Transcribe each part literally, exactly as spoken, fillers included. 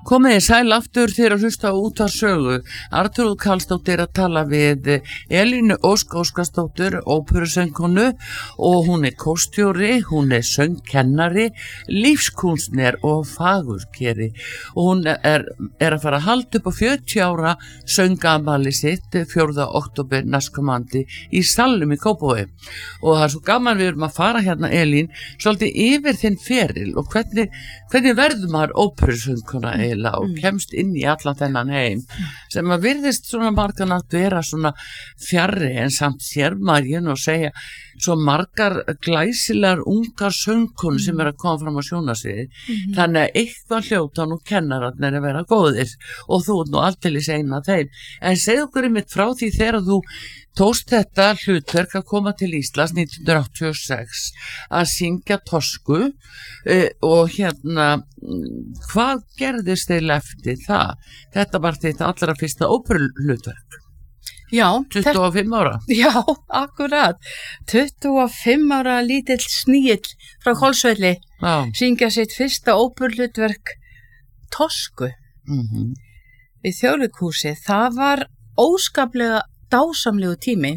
Komið þið sæl aftur þegar að hlusta á Útvarp Sögu. Arnþrúður Karlsdóttir að tala við Elínu Ósk Óskarsdóttur, óperusöngkonu, og hún er kórstjóri, hún er söngkennari, lífskúnstner og fagurkeri. Og hún er, er að fara að halda upp á fjörutíu ára söngamali sitt fjórða október næstkomandi í Salnum í Kópavogi. Og það er svo gaman, við erum að fara hérna, Elín, svolítið yfir þinn feril og hvernig, hvernig verður maður óperusöngkona eiginlega og kemst inn í allan þennan heim sem að virðist svona margan að vera svona fjarri, en samt sér maður hérna og segja svo margar glæsilegar ungar söngkonur sem er að koma fram á sjónarsviði. Mm-hmm. Þannig að eitthvað hljóta nú kennararnir að vera góðir og þú ert nú aldeilis ein af þeim. En segð okkur einmitt frá því þegar þú tókst þetta hlutverk að koma til Íslands nítján hundruð áttatíu og sex að syngja Toscu, uh, og hérna hvað gerðist þeir eftir það? Þetta var þitt allra fyrsta óperuhlutverk. Já, tuttugu og fimm ára. Já, akkurat. tuttugu og fimm ára lítill sníill frá Hvolsvelli syngja sitt fyrsta óperuhlutverk Toscu mm-hmm. í Þjóðleikhúsi. Það var óskaplega dásamlegu tími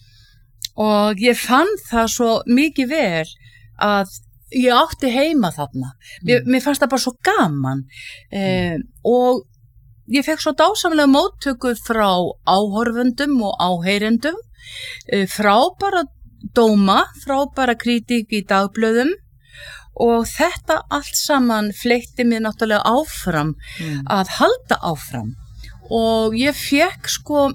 og ég fann það svo mikið vel að ég átti heima þarna. Mér, mér fannst það bara svo gaman eh, og ég fekk svo dásamlega móttöku frá áhorfendum og áheyrendum, eh, frábæra dóma, frábæra kritík í dagblöðum og þetta allt saman fleytti mér náttúrulega áfram mm. að halda áfram og ég fekk sko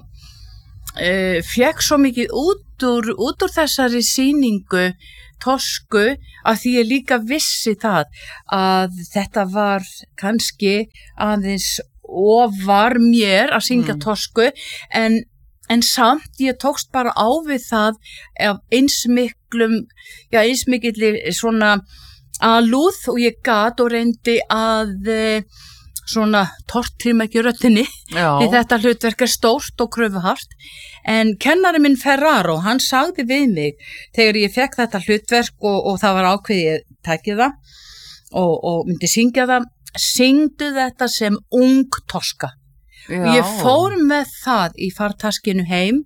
Uh, fekk svo mikið út úr, út úr þessari sýningu Toscu að því ég líka vissi það að þetta var kannski aðeins og var mér að syngja mm. Toscu en, en samt ég tókst bara á við það af eins miklum, já eins mikill svona alúð og ég gat og reyndi að uh, svona tortrim ekki röttinni því þetta hlutverk er stórt og kröfuhart, en kennari minn Ferraro, hann sagði við mig þegar ég fekk þetta hlutverk og, og það var ákveðið ég tæki það og, og myndi syngja það, syngdu þetta sem ung Tosca. Ég fór með það í fartaskinu heim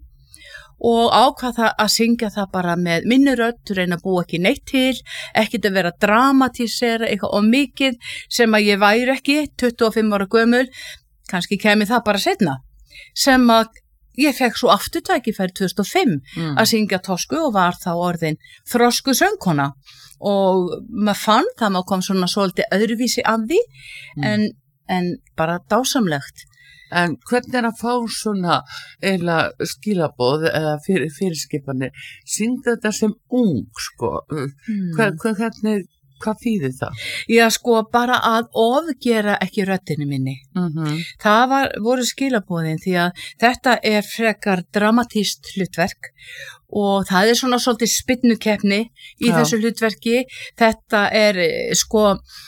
og ákvað að syngja það bara með minni rödd, reyna að búa ekki neitt til, ekkert að vera að dramatísera eitthvað og mikið sem að ég væri ekki, tuttugu og fimm ára gömul, kannski kemi það bara seinna, sem að ég fekk svo aftur tækifæri tvö þúsund og fimm mm. að syngja Toscu og var þá orðin þrosku söngkona og maður fann það, maður kom svona svolítið öðruvísi að því mm. en, en bara dásamlegt. En hvernig er að fá svona eða skilaboð eða fyrir, fyrirskipanir, syngja þetta sem ung, sko, mm. Hver, hver, hvernig, hvað þýðir það? Já, sko, bara að ofgera ekki röddinu minni. Mm-hmm. Það var, voru skilaboðin því að þetta er frekar dramatískt hlutverk og það er svona svolítið spynnukeppni í Já. Þessu hlutverki. Þetta er, sko,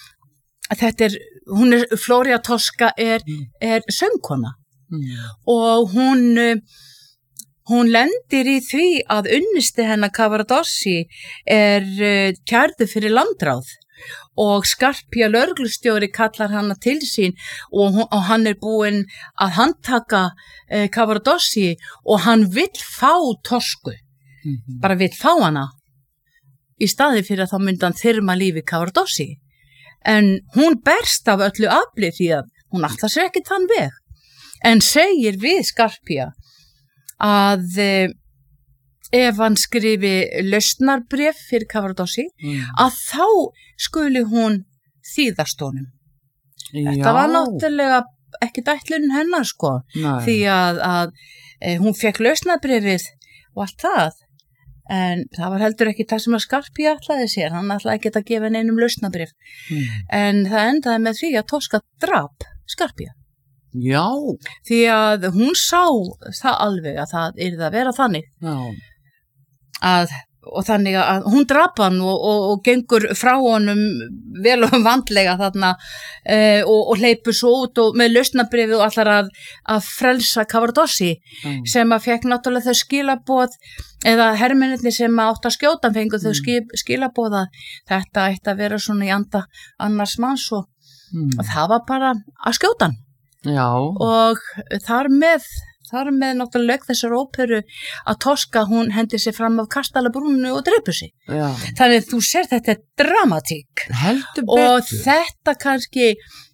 þetta er hún er, Floria Tosca er, mm. er söngkona mm. og hún, hún lendir í því að unnusti hennar Cavaradossi er kærður fyrir landráð og Scarpia lögreglustjóri kallar hana til sín og, hún, og hann er búinn að handtaka eh, Cavaradossi og hann vill fá Toscu, mm-hmm. bara vill fá hana í staði fyrir að þá myndi hann þyrma lífi Cavaradossi. En hún berst af öllu afli því að hún ætlar sér ekki þann veg. En segir við Scarpia að eh, ef hann skrifi lausnarbréf fyrir Cavaradossi, mm. að þá skuli hún þýðast honum. Þetta var náttúrulega ekki ætlun hennar, sko. Nei. Því að, að eh, hún fekk lausnarbréfið og allt það. En það var heldur ekki það sem að Scarpia ætlaði sér, hann ætlaði ekki að gefa neinum lausnarbréf. Mm. En það endaði með því að Tosca drap Scarpia. Já. Því að hún sá það alveg að það yrði að vera þannig. Já. Að, og þannig að hún drap hann og, og, og gengur frá honum vel og vandlega þarna e, og, og hleypur svo út og með lausnarbréfið og allar að, að frelsa Cavaradossi mm. sem að fekk náttúrulega þau skilaboð eða hermennirni sem átt að skjóta fengu þau mm. skilaboð að þetta ætti að vera svona í anda annars manns og Mm. og það var bara að skjóta hann. Já. Og þar með, þar með náttúrulega þessar óperu að Tosca, hún hendi sér fram af kastalabrúnu og dreipur sig. Já. Þannig að þú sér þetta er dramatík. Heldur Og betur. þetta kannski,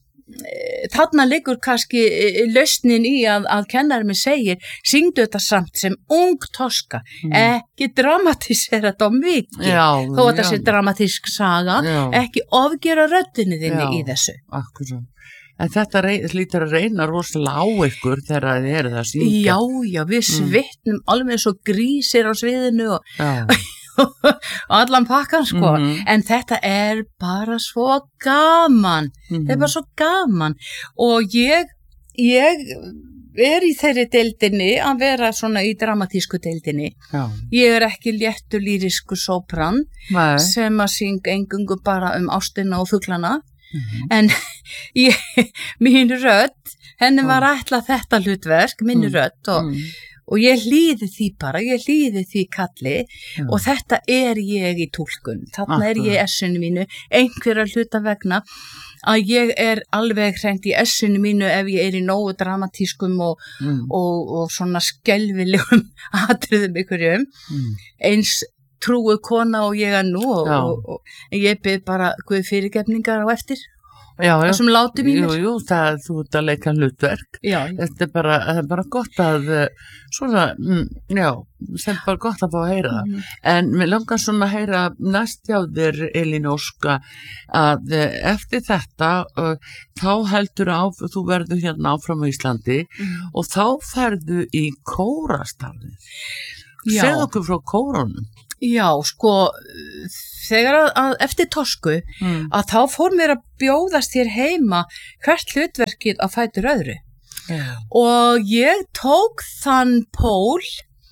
þarna liggur kannski lausnin í að, að kennari mig segir, syngdu þetta samt sem ung Tosca, Mm. ekki dramatísera þetta á mikið, Já, þó að þetta já. sé dramatísk saga, Já. ekki ofgera röddinni þinni Já. í þessu. Akkurat. En þetta rey, lítur að reyna rosalega á ykkur þegar þið eru það að syngja. Já, já, við svitnum alveg eins og grísir á sviðinu og, Já. og allan pakkan sko, Mhm. en þetta er bara svo gaman, Mhm. þetta er bara svo gaman og ég, ég er í þeirri deildinni að vera svona í dramatísku deildinni. Já. Ég er ekki léttu lýrisku sópran Nei. sem að syng engungu bara um ástina og fuglana, Mhm. en ég, mín rödd, henni var ætlað þetta hlutverk, mín Mm. rödd og, Mm. og ég hlýði því bara, ég hlýði því kalli Já. og þetta er ég í túlkun, þarna er ég í Akkurat. essinu mínu, einhverja hluta vegna að ég er alveg hreint í essinu mínu ef ég er í nógu dramatískum og, Mm. og, og svona skelfilegum atriðum ykkurjum, Mm. eins trúu kona og ég er nú og, Já. og, og ég byrð bara guð fyrirgefningar á eftir Já, já. þessum látu mínir. Jú, jú, það, þú ert að leika hlutverk. Já, Þetta er bara, það er bara gott að, eh, svona, mm, já, það er bara gott að fá að heyra það. Mhm. En mér langar svona að heyra næst hjá þér, Elín Óska, að eh, eftir þetta, uh, þá heldur á, þú verður hérna áfram á Íslandi Mhm. og þá ferðu í kórastarfið. Já. Segðu okkur frá kórunum. Já, sko, þegar að, að eftir Tosku Mm. að þá fór mér að bjóðast hér heima hvert hlutverkið að fætur öðru Já. og ég tók þann pól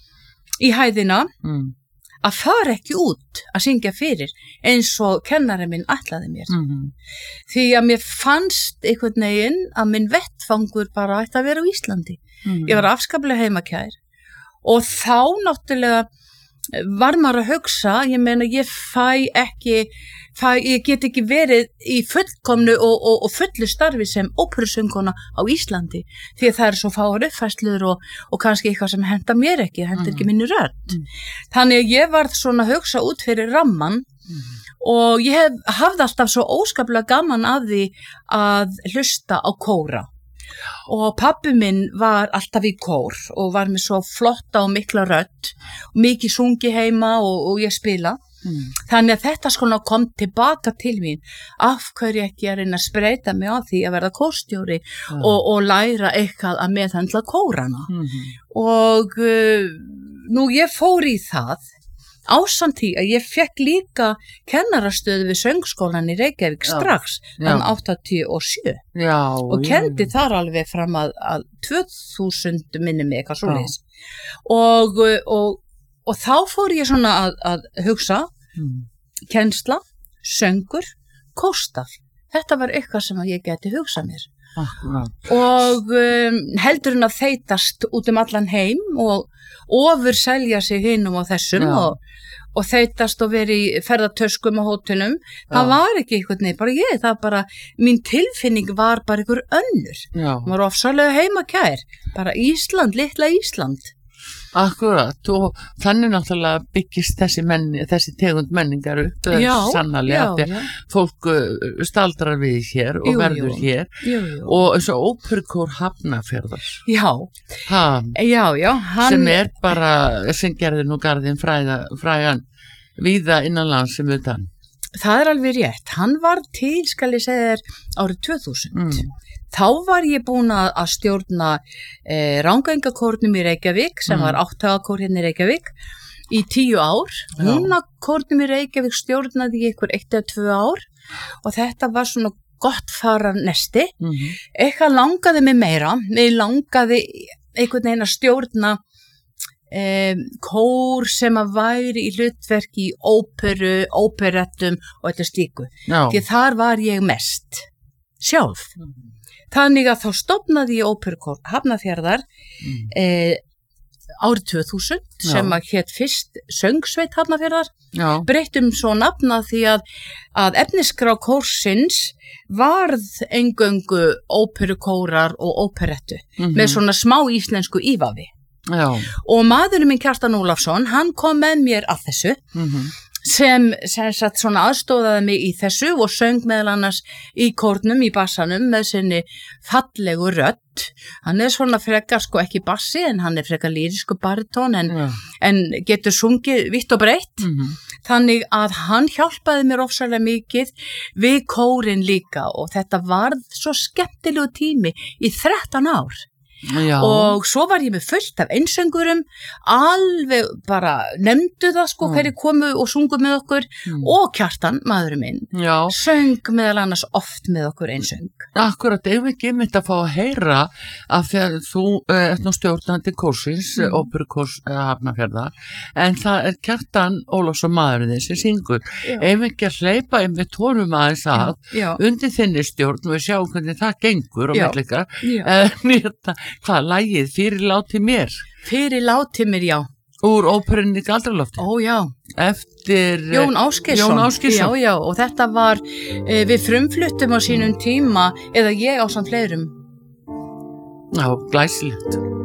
í hæðina Mm. að fara ekki út að syngja fyrir eins og kennari minn ætlaði mér. Mm. Því að mér fannst einhvern veginn að minn vettfangur bara ætti að vera á Íslandi. Mm. Ég var afskaplega heimakær og þá náttúrulega var maður að hugsa, ég meina ég fæ ekki, fæ, ég get ekki verið í fullkomnu og, og, og fullu starfi sem óperusöngkona á Íslandi því að það er svo fáar uppfæslur og, og kannski eitthvað sem henda mér ekki, henda ekki minni rödd. Mm. Þannig að ég varð svona að hugsa út fyrir ramman Mm. og ég hef, hafði alltaf svo óskaplega gaman af því að hlusta á kóra. Og pabbi minn var alltaf í kór og var með svo flotta og mikla rödd, mikið sungi heima og, og ég spila. Mm. Þannig að þetta svona kom tilbaka til mín, af hverju ekki að reyna að spreita mig á því að verða kórstjóri Ja. og, og læra eitthvað að meðhandla kórana. Mm. Og uh, nú ég fór í það, ásamt því að ég fekk líka kennarastöðu við söngskólan í Reykjavík Já. strax, Já. þann áttatíu og sjö. Já. Og já, kendi já. þar alveg fram að, að tvö þúsund minni mig eitthvað Já. svoleiðis og, og, og þá fór ég svona að, að hugsa Mm. kennsla, söngur, kóstaf, þetta var eitthvað sem að ég geti hugsað mér Akkurat. og um, heldur hann að þeytast út um allan heim og ofur selja sig hinum og þessum Já. og, og þeytast og veri í ferðartöskum og hótunum, það Já. var ekki eitthvað neitt, bara ég, það bara, mín tilfinning var bara einhver önnur, Já. hún var ofsalega heimakær, bara Ísland, litla Ísland. Akkurat, og þannig náttúrulega byggist þessi, menni, þessi tegund menningar upp Já, sannarlega, já, því að já. fólk uh, staldrar við hér og Jú, verður jú. hér Jú, jú. og eins og óperukór Hafnarfjarðar Já, ha, já, já, hann, sem er bara, sem gerði nú garðin fræða, frægan víða innanlands sem utan. það er alveg rétt, hann var til, skal ég segja þér, árið tvö þúsund. Mm. Þá var ég búin að að stjórna eh, Rangængakórnum í Reykjavík, sem Mm. var átthagakór hérna í Reykjavík, í tíu ár. Já. Húnakórnum í Reykjavík stjórnaði ég ykkur eitt eða tvö ár og þetta var svona gott fara nesti. Mm. Eitthvað langaði mig meira, mig langaði einhvern veginn að stjórna um, kór sem að væri í hlutverki í óperu, óperettum og þetta slíku. Já. Því þar var ég mest sjálf. Þannig að þá stofnaði ég óperukór Hafnarfjarðar Mm. eh, árið tvö þúsund Já. sem að hétt fyrst Söngsveit Hafnarfjarðar, Já. breyttum svo nafna því að, að efniskrá kórsins varð eingöngu óperukórar og óperettu Mhm. með svona smá íslensku ívafi. Já. Og maðurinn minn Kjartan Ólafsson, hann kom með mér að þessu Mhm. sem, sem sagt svona aðstóðaði mig í þessu og söng meðal annars í kórnum, í bassanum með sinni fallegu rödd. Hann er svona frekar sko ekki bassi en hann er frekar lýrisku baritón en, Já. en getur sungið vitt og breytt. Mhm. Þannig að hann hjálpaði mér ofsalega mikið við kórin líka og þetta varð svo skemmtilegu tími í þrettán ár. Já. Og svo var ég með fullt af einsöngurum, alveg bara nefndu það sko Mm. hverju komu og sungu með okkur Mm. og Kjartan, maðurinn minn, Já. söng meðal annars oft með okkur einsöng. Akkurat, ef ekki mitt að fá að heyra að þegar þú uh, ert nú stjórnandi kórsins, mm. Mm. óperukórs uh, Hafnarfjarðar, en það er Kjartan Ólafsson maðurinn þinn sem syngur. Já. Ef ekki að hleypa einmitt tónum aðeins að Já, undir þinni stjórn og við sjáum hvernig það gengur og Já. mellikar, já. en þetta, hvað, lagið fyrir láti mér Fyrir láti mér, já. úr óperunni Galdralofti Ó, já. eftir eh, Jón Ásgeirsson. Jón Ásgeirsson. Já, já, og þetta var, e, við frumfluttum á sínum tíma, eða ég á samt fleirum. Já, glæsilegt.